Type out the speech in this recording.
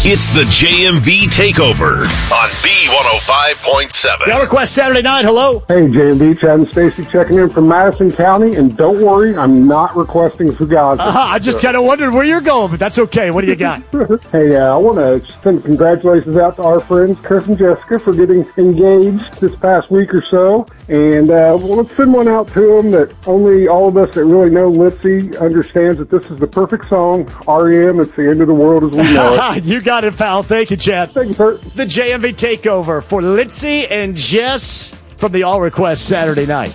It's the JMV Takeover on B105.7. Y'all request Saturday night. Hello. Hey, JMV, Chad and Stacy checking in from Madison County, and don't worry, I'm not requesting Fugazi. I just kind of wondered where you're going, but that's okay. What do you got? Hey, I want to send congratulations out to our friends Chris and Jessica for getting engaged this past week or so, and let's send one out to them that only all of us that really know Litzy understands that this is the perfect song. R.E.M., it's the end of the world as we know it. You got it, pal. Thank you, Chad. Thank you, sir. The JMV Takeover for Litzy and Jess from the All Request Saturday night.